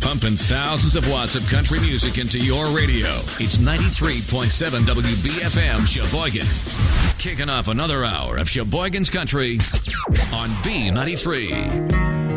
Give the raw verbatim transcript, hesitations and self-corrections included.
pumping thousands of watts of country music into your radio. It's ninety-three point seven W B F M Sheboygan. Kicking off another hour of Sheboygan's Country on B ninety-three.